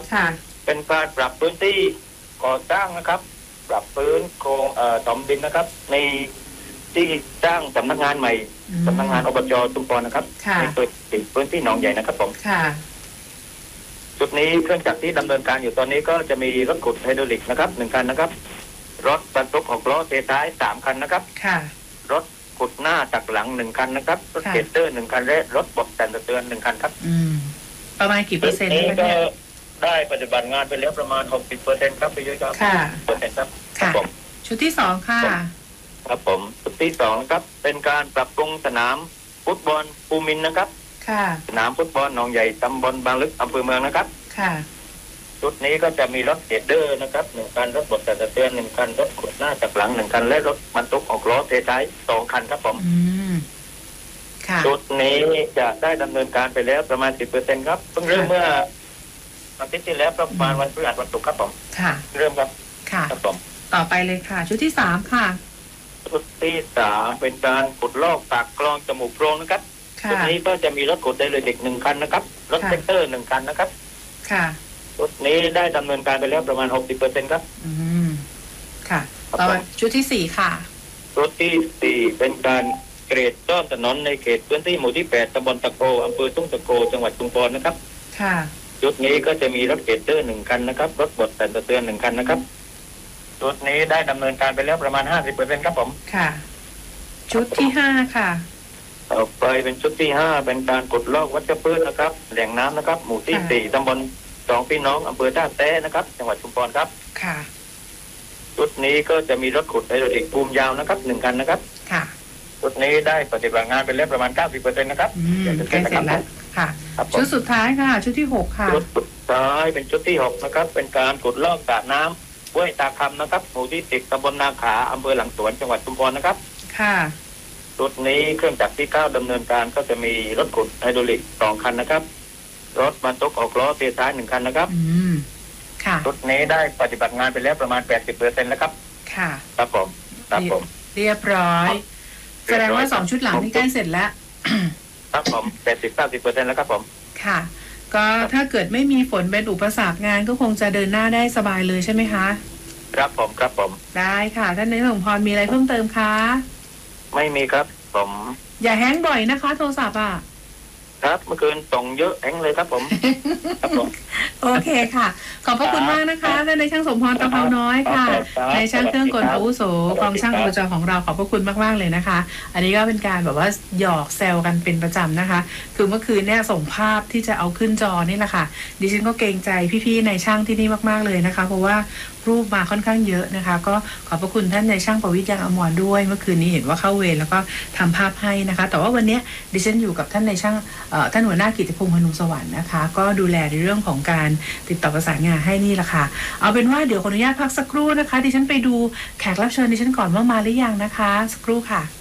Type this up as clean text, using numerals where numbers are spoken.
เป็นการปรับพื้นที่ก่อสร้างนะครับปรับพื้นโครงถมดินนะครับในที่สร้างสำนักงานใหม่สำนักงานอบจ.ชุมพรนะครับในพื้นที่หนองใหญ่นะครับผมจุดนี้เครื่องจักรที่ดำเนินการอยู่ตอนนี้ก็จะมีรถขุดไฮดรอลิกนะครับ1 คันนะครับรถบรรทุก6 ล้อเทท้าย3 คันนะครับรถขุดหน้าตักหลัง1 คันนะครับรถเกตเตอร์1 คันและรถบดแต่งเตือน1 คันครับประมาณกี่เปอร์เซ็นต์นี้ก็ได้ปฏิบัติงานไปแล้วประมาณ 60% ครับพี่ยุ้ยครับ60%ครับผมชุดที่2ค่ะครับผมชุดที่2ครับเป็นการปรับปรุงสนามฟุตบอลภูมินทร์นะครับสนามฟุตบอลหนองใหญ่ตำบลบางลึกอำเภอเมืองนะครับชุดนี้ก็จะมีรถเกตเตอร์นะครับ1 คันรถบดแต่งเตือน1 คันรถขุดหน้าตักหลัง1 คันและรถบรรทุก6 ล้อเทท้าย2 คันครับผมชุดนี้จะได้ดำเนินการไปแล้วประมาณ 10% ครับเพิ่งเริ่มเมื่ออาทิตย์ที่แล้วประมาณวันพฤหัสวันศุกร์ครับผมเริ่มครับครับผมต่อไปเลยค่ะชุดที่3ค่ะชุดที่3เป็นการขุดลอกปากคลองจมูกโพรงนะครับชุดนี้ก็จะมีรถขุดไดโนเด็ก1 คันนะครับรถแท็กเตอร์1 คันนะครับชุดนี้ได้ดำเนินการไปแล้วประมาณ 60% ครับค่ะต่อไปชุดที่4ค่ะชุดที่4เป็นการเกรดซ่อมถนนในเขตพื้นที่หมู่ที่8ตำบลตะโกอำเภอทุ่งตะโกจังหวัดชุมพรนะครับชุดนี้ก็จะมีรถเกตเตอร์1 คันนะครับรถบดแต่งเตือน1 คันนะครับชุดนี้ได้ดำเนินการไปแล้วประมาณ 50% ครับผมชุดที่5ค่ะต่อไปเป็นชุดที่5เป็นการขุดลอกวัชพืชนะครับแหล่งน้ำนะครับหมู่ที่4ตำบล2 พี่น้องอำเภอท่าแต้นะครับจังหวัดชุมพรครับชุดนี้ก็จะมีรถขุดไฮดรอลิกภูมิยาวนะครับ1 คันนะครับชุดนี้ได้ปฏิบัติงานไปแล้วประมาณ 90% นะครับใกล้เสร็จแล้วค่ะชุดสุดท้ายค่ะชุดที่6ค่ะชุดสุดท้ายเป็นชุดที่6นะครับเป็นการขุดลอกสระน้ำห้วยตาคำนะครับหมู่ที่10ตำบลนาขาอำเภอหลังสวนจังหวัดชุมพรนะครับชุดนี้เครื่องจักรที่9ดำเนินการก็จะมีรถขุดไฮดรอลิก2 คันนะครับรถบรรทุก6 ล้อเทท้าย1 คันนะครับชุดนี้ได้ปฏิบัติงานไปแล้วประมาณ 80% แล้วครับครับผมเรียบร้อยแสดงว่า2 ชุดหลังนี่ใกล้เสร็จแล้วครับผม 80-90% แล้วครับผมค่ะก็ถ้าเกิดไม่มีฝนเป็นอุปสรรคงานก็คงจะเดินหน้าได้สบายเลยใช่ไหมคะครับผมได้ค่ะท่านนายสมพรมีอะไรเพิ่มเติมคะไม่มีครับผมอย่าแฮงบ่อยนะคะโทรศัพท์ครับเมื่อคืนส่งเยอะแองเลยครับผมโอเคค่ะขอบพระคุณมากนะคะท่านนายช่างสมพรตะเภาน้อยค่ะนายช่างเครื่องกลอาวุโสกองช่างอบจ.ของเราขอบพระคุณมากๆเลยนะคะอันนี้ก็เป็นการแบบว่าหยอกแซวกันเป็นประจำนะคะคือเมื่อคืนเนี่ยส่งภาพที่จะเอาขึ้นจอนี่แหละค่ะดิฉันก็เกรงใจพี่ๆนายช่างที่นี่มากๆเลยนะคะเพราะว่ารูปมาค่อนข้างเยอะนะคะก็ขอบพระคุณท่านนายช่างประวิตรยังอมรด้วยเมื่อคืนนี้เห็นว่าเข้าเวรแล้วก็ทำภาพให้นะคะแต่ว่าวันนี้ดิฉันอยู่กับท่านนายช่างท่านหัวหน้ากิตติพงษ์พนุสวรรค์นะคะก็ดูแลในเรื่องของการติดต่อประสานงานให้นี่แหละค่ะเอาเป็นว่าเดี๋ยวขออนุญาตพักสักครู่นะคะดิฉันไปดูแขกรับเชิญดิฉันก่อนว่ามาหรือยังนะคะสักครู่ค่ะ